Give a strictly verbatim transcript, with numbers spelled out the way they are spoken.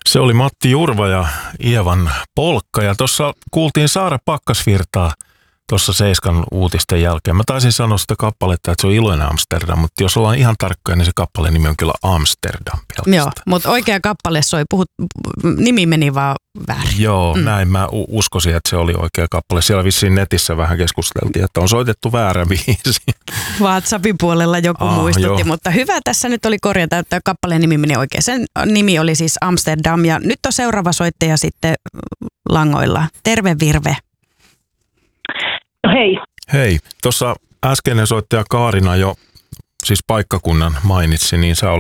Se oli Matti Jurva ja Ievan Polkka ja tuossa kuultiin Saara Pakkasvirtaa tuossa Seiskan uutisten jälkeen. Mä taisin sanoa sitä kappaletta, että se on Iloinen Amsterdam, mutta jos ollaan ihan tarkkoja, niin se kappaleen nimi on kyllä Amsterdam pelkästään. Joo, mutta oikea kappale soi, puhut, nimi meni vaan väärin. Joo, mm. näin mä uskoisin, että se oli oikea kappale. Siellä vissiin netissä vähän keskusteltiin, että on soitettu väärä biisi. WhatsAppin puolella joku ah, muistutti, jo. Mutta hyvä tässä nyt oli korjata, että kappaleen nimi meni oikein. Sen nimi oli siis Amsterdam ja nyt on seuraava soittaja sitten langoilla. Terve Virve. No hei. Hei, tuossa äskeinen soittaja Kaarina jo siis paikkakunnan mainitsi, niin sä olet